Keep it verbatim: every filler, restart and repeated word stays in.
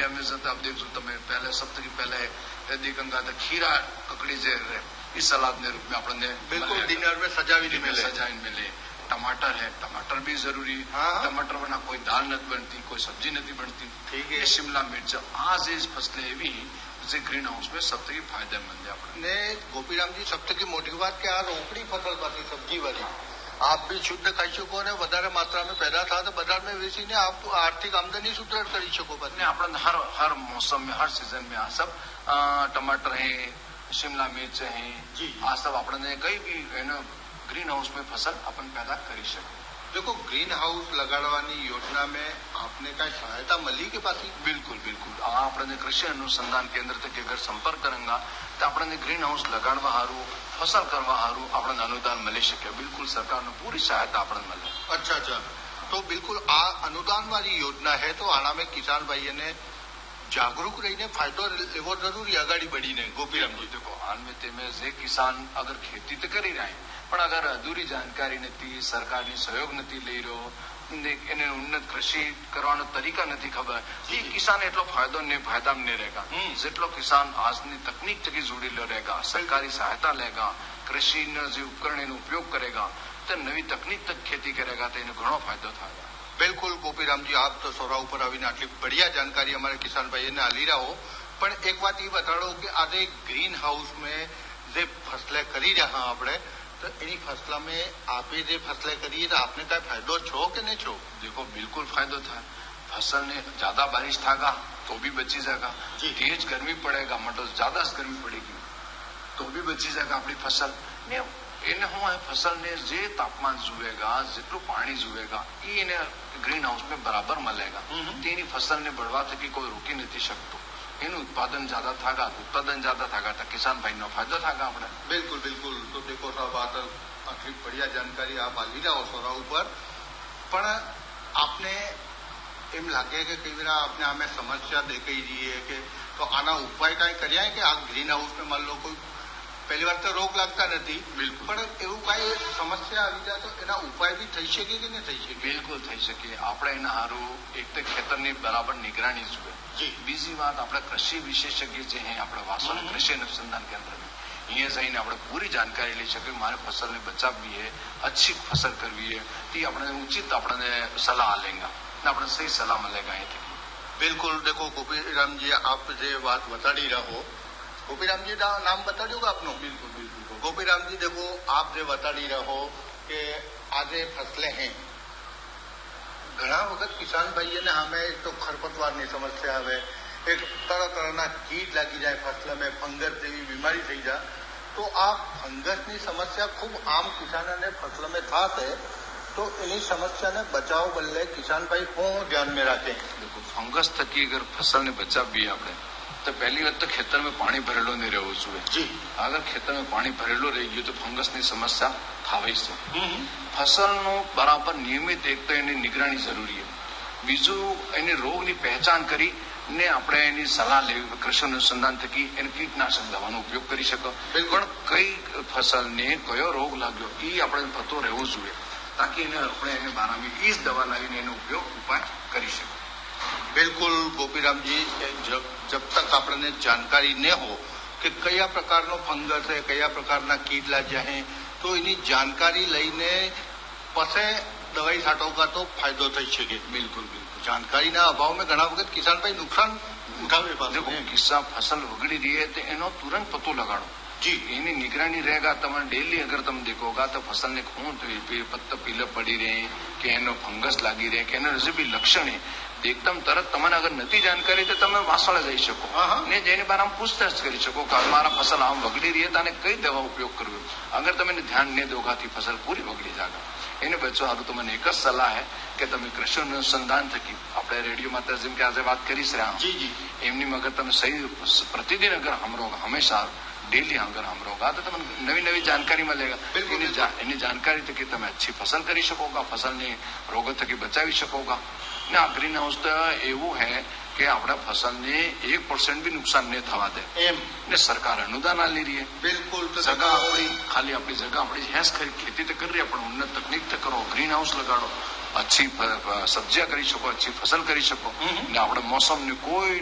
India में आप देखो તમે पहले सप्तकी पहले यदि गंगा तो खीरा ककड़ी जे इस सलाद ने रूप में अपने बिल्कुल डिनर में सजावी मिले सजावी मिले। टमाटर है, टमाटर भी जरूरी। टमाटर बना कोई दाल नहीं बनती, कोई सब्जी नहीं बनती। ठीक है। शिमला मिर्च आज इस फसलें भी જે ગ્રીન હાઉસ में સપ્તકી ફાયદેમંદ है આપણે ને ગોપીરામજી સપ્તકી મોટી વાત કે આ રોકડી ફસલ પાછી સબ્જી વાળી आप भी शुद्ध खाई सको ने વધારે मात्रा में पैदा था तो बाजार में बेचीने आप आर्थिक आमदनी सुदृढ़ कर सको। अपन हर हर मौसम में हर सीजन में आ सब टमाटर है, शिमला मिर्च है, आ सब अपने कई भी ग्रीन हाउस में फसल अपन पैदा कर सके। देखो ग्रीन हाउस लगाड़वानी योजना में आपने का सहायता मिली के पास? बिल्कुल बिल्कुल अपने कृषि अनुसंधान केंद्र तक अगर संपर्क करेंगे तो अपने ग्रीन हाउस लगाड़वा हारू फसल करवा हारू अपने अनुदान मिली सके। बिल्कुल सरकार ने पूरी सहायता अपने मिले। अच्छा अच्छा तो बिल्कुल आ अनुदान वाली योजना है तो आना में किसान भाई ने जागरूक रहीने फायदो लेवो जरूरी आगाड़ी बढ़ी ने। गोपीरामजी देखो हाल में तेमें जे किसान अगर खेती तो करी रहे પણ અગર અધૂરી જાણકારી નથી, સરકારની સહયોગ નથી લઈ રહ્યો, એને ઉન્નત કૃષિ કરવાનો તરીકા નથી ખબર, એ કિસાન એટલો ફાયદો ને ફાયદા નહીં રહેગા જેટલો કિસાન આજની તકનીક થકી જોડેલો રહેગા, સરકારી સહાયતા લેગા, કૃષિના જે ઉપકરણ એનો ઉપયોગ કરેગા તો નવી તકનીક તક ખેતી કરેગા તો એને ઘણો ફાયદો થાય। बिल्कुल गोपीरामजी आप तो सोरा ऊपर आવીને આટલી बढ़िया जानकारी हमारे किसान भाई ने आली रहो। पण एक बात ये बताड़ो कि आज ग्रीन हाउस में जे फसलें करी रहा आपने तो एनी फसला में आपे जे फसलें करी तो आपने क्या फायदो छो कि नहीं छो? देखो बिल्कुल फायदो था। फसल ने ज्यादा बारिश थागा तो भी बची जाएगा, तेज गर्मी पड़ेगा मतलब ज्यादा गर्मी पड़ेगी तो भी बची जाएगा अपनी फसल ने। એને હું फसल ने जे तापमान जुएगा જેટલું પાણી जुएगा એ એને ગ્રીન હાઉસ में बराबर મળેगा। તેની फसल ने बढ़वा थकी कोई रोकी नहीं सकतो। એનું ઉત્પાદન ज्यादा थागा उत्पादन ज्यादा थागा तो किसान भाई नो फायदो थागा આપણે। बिल्कुल बिल्कुल तो देखो साहब बात आटली बढ़िया जानकारी आप आली रहो सोरा ऊपर। पण आपने एम लागे कि कई बार आपने हमें समस्या देखाई दी है कि तो आना उपाय कई कर्या है कि आ ग्रीन हाउस में मान लो कोई पहली बार तो रोग लगता नहीं बिल्कुल एवं कई समस्या आई जाए तो एना उपाय भी थई सके कि नहीं थई सके? बिल्कुल थई सके। આપણે એના હારું એક તો ખેતરની બરાબર નિગરાની જોઈએ। जी બીજી વાત આપણે કૃષિ વિશેષज्ञ જે હે આપણે વાસણ કૃષि अनुसंधान केंद्र में અહીંયા જઈને આપણે પૂરી जानकारी લઈ શકે મારે ફસલને બચાવવી है, अच्छी फसल करवी है तो આપણે उचित આપણે સલાહ લેંગા ને આપણે સही સલાહ મળેगा અહીંથી। बिल्कुल देखो गोपीराम जी आप जे बात बताड़ी रहो गोपीराम जी का नाम बता दोगे आपनो? बिल्कुल बिल्कुल गोपीराम जी देखो आप जो बताड़ी रहो कि आज फसलें हैं घना वक्त किसान भाई ने हमें तो खरपतवार की समस्या है, एक तरह तरह कीट लगी जाए फसल में, फंगस जेवी बीमारी थी जाए तो आ फंगस की समस्या खूब आम किसान ने फसल में था है तो इन्हीं समस्या ने बचाव बदले किसान भाई को ध्यान में रखें। देखो फंगस थकी अगर फसल ने बचावी આપણે तो पहली बात तो खेतर में पानी भरेलो नहीं रहवो જોઈએ। जी अगर खेतर में पानी भरेलो रही गयो तो फंगस की समस्या थावी छे। फसल नो बराबर नियमित एक तो एनी निगरानी जरूरी है, बीजू एनी रोग की पहचान करी ने આપણે એની સલાહ લેવી કૃષિ અનુસંધાન થકી એને કીટનાશક દવાનો ઉપયોગ કરી શકો। પણ કઈ ફસલને કયો રોગ લાગ્યો એ આપણે પતો રહેવો જોઈએ તાકી એને આપણે એને બારામી ઈ જ દવા લાવીને એનો ઉપયોગ ઉપાય કરી શકો। बिल्कुल गोपीराम जी जब जब तक आपने जानकारी न हो कि कया प्रकार नो फंगस है कया प्रकार कीट लाग्या है तो इनी जानकारी लईने पसे दवाई छाटोगा तो फायदो थई सके। बिल्कुल बिल्कुल जानकारी ना अभाव में घना वक्त किसान भाई नुकसान उठावे पाछो। देखो किस्सा फसल वगड़ी रही है तो एनो तुरंत पतो लगाड़ो। जी एनी निगरानी रहेगा तमने डेली अगर तुम देखोगा तो फसल ने खून पत्ता पीला पड़ी रहे कि एनो फंगस लागी रहे कि एना हजे भी लक्षण है एकदम तरत तमने अगर नहीं जानकारी तो तमे वासड़ा जई सको ने जेनी बारे में पूछताछ करी सको कि हमारा फसल आम वगड़ी रही है तो कई दवा उपयोग करवी। अगर तमे ध्यान नहीं दोगा थी फसल पूरी वगड़ी जागा। એને બચવા હારું તો મને એક જ સલાહ है કે તમે કૃષિ અનુસંધાન થકી આપણે રેડિયો માતા જેમ કે આજે વાત કરી છે जी जी એમની અગર તમે સહી प्रतिदिन अगर हमरो हमेशा डेली अगर हमरोगा तो तमने नवी नवी जानकारी मिलेगा। એની એની जानकारी થકી તમે अच्छी फसल કરી શકોગા, ફસલને રોગો થકી બચાવી શકોગા। ને આ ગ્રીન હાઉસ તો એવું है कि આપણા ફસલને એક પરસેન્ટ भी नुकसान नहीं थवा दे एम ने सरकार अनुदान आली रही है। बिल्कुल तो जगह अपनी खाली अपनी जगह अपनी हैस खेती तो कर रही है पर उन्नत तकनीक तो करो, ग्रीन हाउस लगाड़ो, अच्छी सब्जियां करी सको, अच्छी फसल करी सको ने આપણે मौसम ने कोई